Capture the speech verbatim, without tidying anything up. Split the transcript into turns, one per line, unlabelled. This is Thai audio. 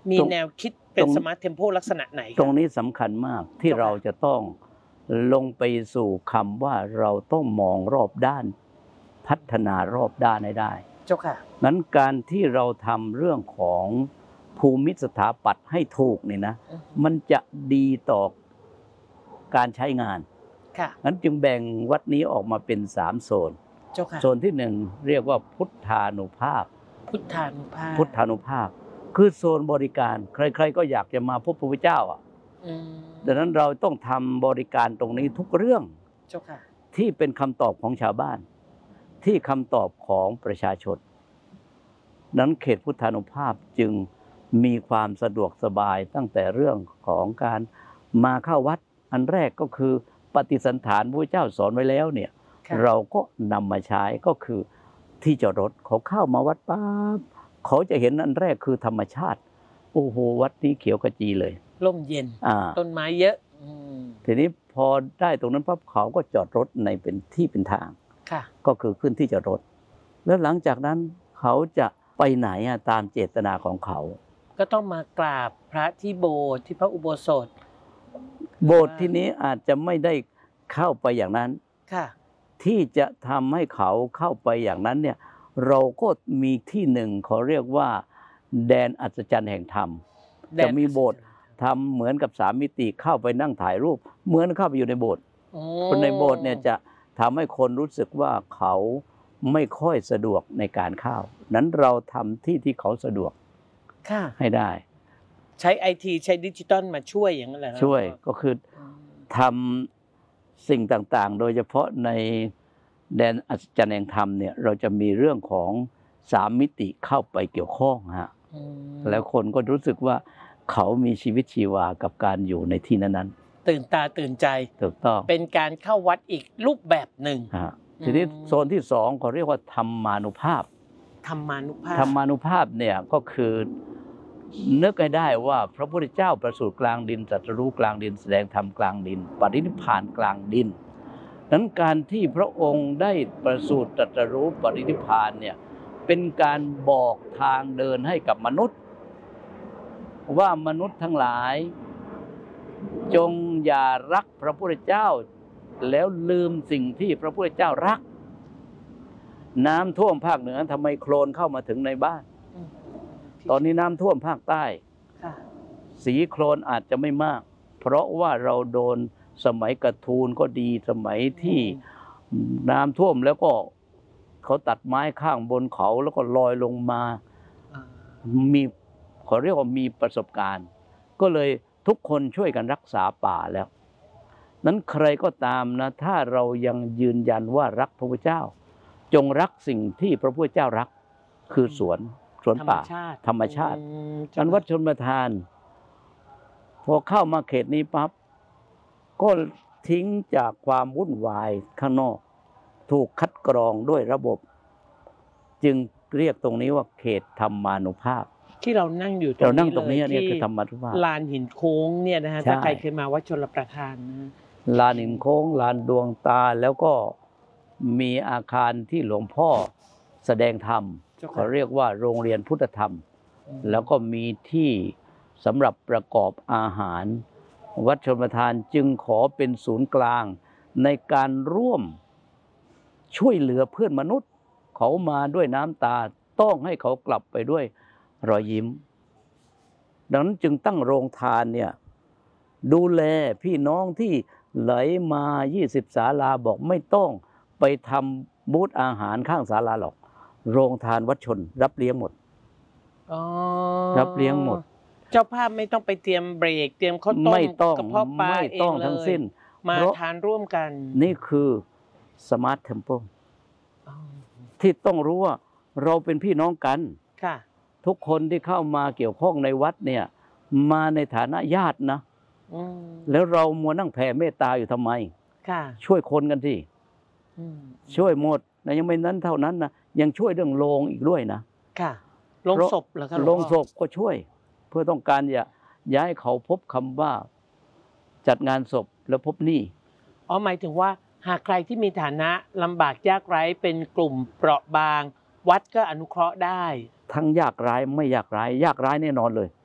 มีแนวคิดเป็นสมาร์ทเทมโพลักษณะไหน
ตรงนี้สำคัญมากที่เราจะต้องลงไปสู่คำว่าเราต้องมองรอบด้านพัฒนารอบด้านให้ได้
เจ้าค่ะ
นั้นการที่เราทำเรื่องของภูมิสถาปัตย์ให้ถูกนี่นะมันจะดีต่อการใช้งาน
ค่ะ
นั้นจึงแบ่งวัดนี้ออกมาเป็นสามโซน
เจ้าค่ะ
โซนที่หนึ่งเรียกว่าพุทธานุภาพ
พุทธานุภาพ
พุทธานุภาพคือโซนบริการใครๆก็อยากจะมาพบพระพุทธเจ้าอ่ะดังนั้นเราต้องทำบริการตรงนี้ทุกเรื่อง
เจ้าค่ะ
ที่เป็นคำตอบของชาวบ้านที่คำตอบของประชาชนนั้นเขตพุทธานุภาพจึงมีความสะดวกสบายตั้งแต่เรื่องของการมาเข้าวัดอันแรกก็คือปฏิสันถานพระพุทธเจ้าสอนไว้แล้วเนี่ยเราก็นำมาใช้ก็คือที่จอดรถเขาเข้ามาวัดปั๊บเขาจะเห็นอันแรกคือธรรมชาติโอ้โหวัดนี้เขียวขจีเลย
ร่มเย็นต้นไม้เยอะ
ทีนี้พอได้ตรงนั้นปั๊บเขาก็จอดรถในเป็นที่เป็นทางก็คือขึ้นที่จอดรถแล้วหลังจากนั้นเขาจะไปไหนตามเจตนาของเขา
ก็ต้องมากราบพระที่โบสถ์ที่พระอุโบสถ
โบสถ์ที่นี้อาจจะไม่ได้เข้าไปอย่างนั้นที่จะทำให้เขาเข้าไปอย่างนั้นเนี่ยเราก็มีที่หนึ่งเขาเรียกว่าแดนอัศจรรย์แห่งธรรมจะมีโบสถ์ทำเหมือนกับสามมิติเข้าไปนั่งถ่ายรูปเหมือนเข้าไปอยู่ในโบสถ์คนในโบสถ์เนี่ยจะทำให้คนรู้สึกว่าเขาไม่ค่อยสะดวกในการเข้านั้นเราทำที่ที่เขาสะดวกให้ได้
ใช้ไอทีใช้ดิจิตอลมาช่วยอย่างนั้นแหละ
ช่วยก็คือทำสิ่งต่างๆโดยเฉพาะในแดนอัศจรรย์แห่งธรรมเนี่ยเราจะมีเรื่องของสามมิติเข้าไปเกี่ยวข้องฮะแล้วคนก็รู้สึกว่าเขามีชีวิตชีวากับการอยู่ในที่นั้น
ๆตื่นตาตื่นใจ
ถูกต้อง
เป็นการเข้าวัดอีกรูปแบบหนึ่ง
ทีนี้โซนที่สองเขาเรียกว่าธรรมานุภาพ
ธรรมานุภาพ
ธรรมานุภาพเนี่ยก็คือนึกให้ได้ว่าพระพุทธเจ้าประสูติกลางดินตรัสรู้กลางดินแสดงธรรมกลางดินปรินิพพานกลางดินนั้นการที่พระองค์ได้ประสูติตรัสรู้ปรินิพพานเนี่ยเป็นการบอกทางเดินให้กับมนุษย์ว่ามนุษย์ทั้งหลายจงอย่ารักพระพุทธเจ้าแล้วลืมสิ่งที่พระพุทธเจ้ารักน้ำท่วมภาคเหนือทำไมโคลนเข้ามาถึงในบ้านตอนนี้น้ำท่วมภาคใต้สีโคลนอาจจะไม่มากเพราะว่าเราโดนสมัยกระทูลก็ดีสมัยที่น้ำท่วมแล้วก็เขาตัดไม้ข้างบนเขาแล้วก็ลอยลงมามีเขาเรียกว่ามีประสบการณ์ก็เลยทุกคนช่วยกันรักษาป่าแล้วนั้นใครก็ตามนะถ้าเรายังยืนยันว่ารักพระพุทธเจ้าจงรักสิ่งที่พระพุทธเจ้ารักคือสวนสวนป่าธรรมชาติอันวัดชลประทานพอเข้ามาเขตนี้ปั๊บก็ทิ้งจากความวุ่นวายข้างนอกถูกคัดกรองด้วยระบบจึงเรียกตรงนี้ว่าเขตธรรมานุภาพ
ที่เรานั่งอยู่
เรานั่งตรงนี้เนี่ยคือธรรมานุภาพ
ลานหินโค้งเนี่ยนะฮะถ้าใครเคยมาวัดชลประทานนะ
ลานหินโค้งลานดวงตาแล้วก็มีอาคารที่หลวงพ่อแสดงธรรมเขาเรียกว่าโรงเรียนพุทธธรรมแล้วก็มีที่สำหรับประกอบอาหารวัดชลประทานจึงขอเป็นศูนย์กลางในการร่วมช่วยเหลือเพื่อนมนุษย์เขามาด้วยน้ำตาต้องให้เขากลับไปด้วยรอยยิ้มดังนั้นจึงตั้งโรงทานเนี่ยดูแลพี่น้องที่ไหลมายี่สิบศาลาบอกไม่ต้องไปทำบูธอาหารข้างศาลาหรอกโรงทานวัดชนรับเลี้ยงหมดรับเลี้ยงหมด
เจ้าภาพไม่ต้องไปเตรียมเบรกเตรียมข้าวต้มกระเพาะปลาเองเลยมาทานร่วมกัน
นี่คือสมาร์ทเทมเพิลที่ต้องรู้ว่าเราเป็นพี่น้องกันทุกคนที่เข้ามาเกี่ยวข้องในวัดเนี่ยมาในฐานะญาตินะแล้วเรามัวนั่งแผ่เมตตาอยู่ทำไมช่วยคนกันที่ช่วยหมดนะยังไม่นั้นเท่านั้นนะยังช่วยเรื่องโลงอีกด้วยนะ
ค่ะโลงศพเหรอครับ
โลงศพก็ช่วยเพื่อต้องการอย่าย้ายเขาพบคำว่าจัดงานศพแล้วพบหนี้
อ๋อหมายถึงว่าหากใครที่มีฐานะลำบากยากไร้เป็นกลุ่มเปราะบางวัดก็อนุเคราะห์ได้
ทั้งยากไร้ไม่ยากไร้ยากไร้แน่นอนเลย